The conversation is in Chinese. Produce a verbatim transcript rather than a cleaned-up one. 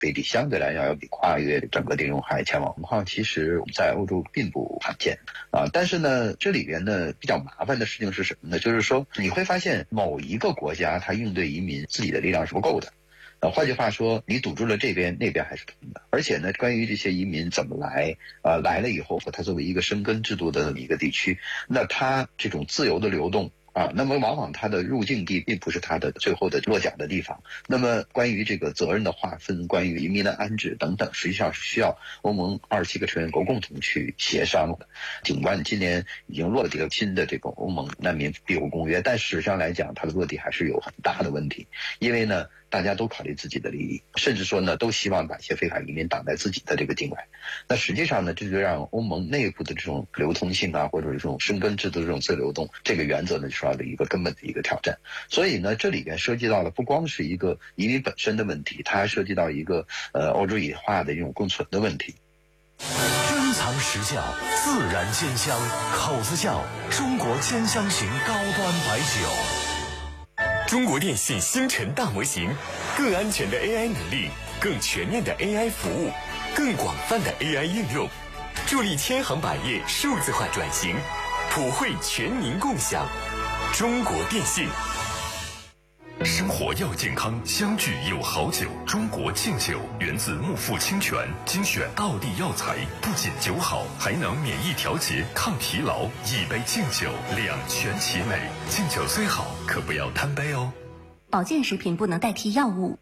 飞地相对来讲要比跨越整个地中海前往情况，其实在欧洲并不罕见啊。但是呢，这里边呢比较麻烦的事情是什么呢？就是说你会发现某一个国家它应对移民自己的力量是不够的。呃，换句话说，你堵住了这边，那边还是通的。而且呢，关于这些移民怎么来，呃，来了以后，它作为一个生根制度的这么一个地区，那它这种自由的流动啊，那么往往它的入境地并不是它的最后的落脚的地方。那么关于这个责任的划分，关于移民的安置等等，实际上是需要欧盟二十七个成员国共同去协商的。尽管今年已经落地了新的这个欧盟难民庇护公约，但事实上来讲，它的落地还是有很大的问题，因为呢，大家都考虑自己的利益，甚至说呢，都希望把一些非法移民挡在自己的这个境外。那实际上呢，这就让欧盟内部的这种流通性啊，或者这种生根制度的这种自由流动，这个原则呢，受到了一个根本的一个挑战。所以呢，这里边涉及到了不光是一个移民本身的问题，它还涉及到一个呃欧洲野化的这种共存的问题。 珍藏实窖，自然煎香，口子窖，中国煎香型高端白酒。 中国电信星辰大模型，更安全的 A I 能力，更全面的 A I 服务，更广泛的 A I 应用，助力千行百业数字化转型，普惠全民共享。中国电信。 生活要健康，相聚有好酒。中国敬酒源自木富清泉，精选道地药材，不仅酒好，还能免疫调节、抗疲劳。一杯敬酒，两全其美。敬酒虽好，可不要贪杯哦。 保健食品不能代替药物，